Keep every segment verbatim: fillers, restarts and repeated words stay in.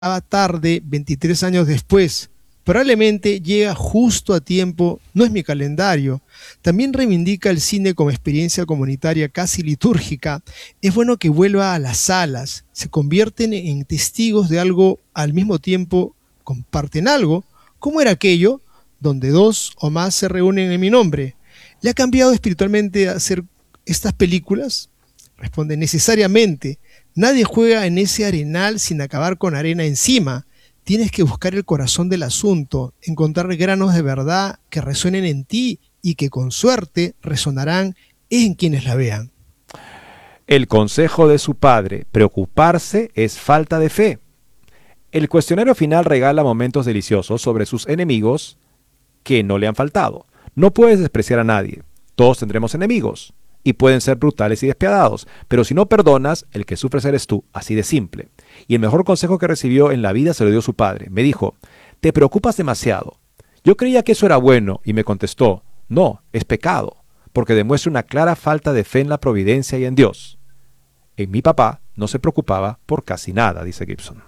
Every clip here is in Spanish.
tarde, veintitrés años después. Probablemente llega justo a tiempo, no es mi calendario. También reivindica el cine como experiencia comunitaria casi litúrgica. Es bueno que vuelva a las salas, se convierten en testigos de algo al mismo tiempo, comparten algo. ¿Cómo era aquello? Donde dos o más se reúnen en mi nombre. ¿Le ha cambiado espiritualmente hacer estas películas? Responde, necesariamente. Nadie juega en ese arenal sin acabar con arena encima. Tienes que buscar el corazón del asunto, encontrar granos de verdad que resuenen en ti y que con suerte resonarán en quienes la vean. El consejo de su padre, preocuparse es falta de fe. El cuestionario final regala momentos deliciosos sobre sus enemigos que no le han faltado. No puedes despreciar a nadie. Todos tendremos enemigos y pueden ser brutales y despiadados, pero si no perdonas, el que sufres eres tú, así de simple. Y el mejor consejo que recibió en la vida se lo dio su padre. Me dijo, te preocupas demasiado. Yo creía que eso era bueno y me contestó, no, es pecado, porque demuestra una clara falta de fe en la providencia y en Dios. En mi papá no se preocupaba por casi nada, dice Gibson.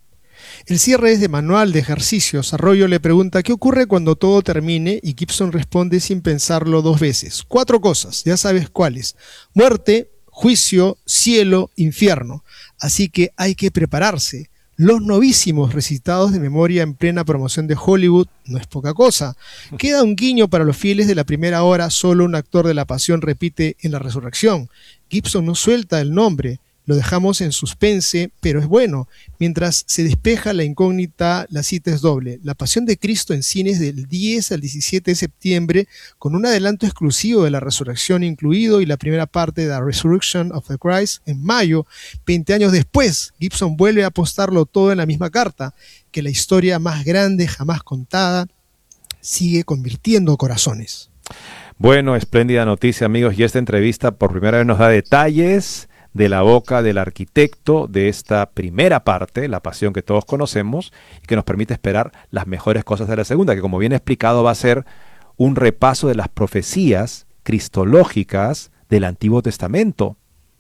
El cierre es de manual de ejercicios. Arroyo le pregunta ¿qué ocurre cuando todo termine? Y Gibson responde sin pensarlo dos veces. Cuatro cosas, ya sabes cuáles. Muerte, juicio, cielo, infierno. Así que hay que prepararse. Los novísimos recitados de memoria en plena promoción de Hollywood no es poca cosa. Queda un guiño para los fieles de la primera hora. Solo un actor de la pasión repite en la resurrección. Gibson no suelta el nombre. Lo dejamos en suspense, pero es bueno. Mientras se despeja la incógnita, la cita es doble. La Pasión de Cristo en cines del diez al diecisiete de septiembre, con un adelanto exclusivo de la resurrección incluido y la primera parte de The Resurrection of the Christ en mayo. veinte años después, Gibson vuelve a apostarlo todo en la misma carta, que la historia más grande jamás contada sigue convirtiendo corazones. Bueno, espléndida noticia, amigos, y esta entrevista por primera vez nos da detalles de la boca del arquitecto de esta primera parte, la pasión que todos conocemos, y que nos permite esperar las mejores cosas de la segunda, que como bien explicado va a ser un repaso de las profecías cristológicas del Antiguo Testamento,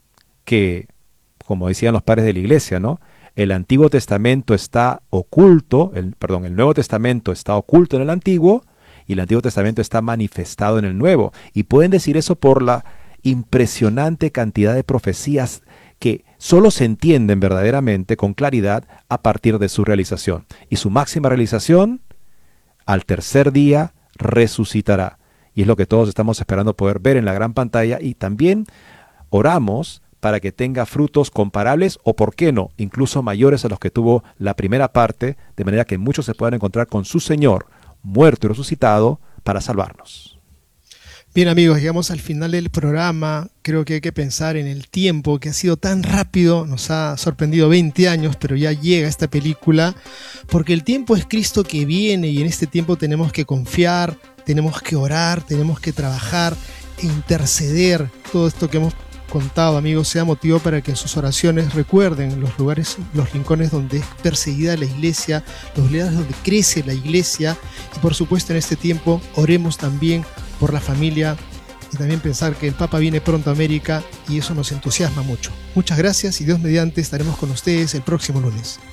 que, como decían los padres de la iglesia, ¿no? El Antiguo Testamento está oculto, el, perdón, el Nuevo Testamento está oculto en el Antiguo, y el Antiguo Testamento está manifestado en el Nuevo. Y pueden decir eso por la impresionante cantidad de profecías que solo se entienden verdaderamente con claridad a partir de su realización. Y su máxima realización, al tercer día resucitará. Y es lo que todos estamos esperando poder ver en la gran pantalla, y también oramos para que tenga frutos comparables o, por qué no, incluso mayores a los que tuvo la primera parte, de manera que muchos se puedan encontrar con su Señor, muerto y resucitado, para salvarnos. Bien, amigos, llegamos al final del programa. Creo que hay que pensar en el tiempo que ha sido tan rápido. Nos ha sorprendido veinte años, pero ya llega esta película. Porque el tiempo es Cristo que viene, y en este tiempo tenemos que confiar, tenemos que orar, tenemos que trabajar e interceder. Todo esto que hemos contado, amigos, sea motivo para que en sus oraciones recuerden los lugares, los rincones donde es perseguida la iglesia, los lugares donde crece la iglesia. Y por supuesto, en este tiempo oremos también por la familia, y también pensar que el Papa viene pronto a América, y eso nos entusiasma mucho. Muchas gracias, y Dios mediante estaremos con ustedes el próximo lunes.